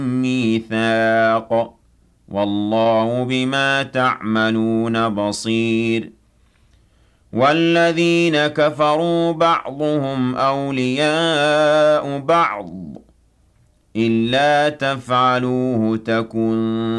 ميثاق والله بما تعملون بصير والذين كفروا بعضهم أولياء بعض إلا تفعلوه تكن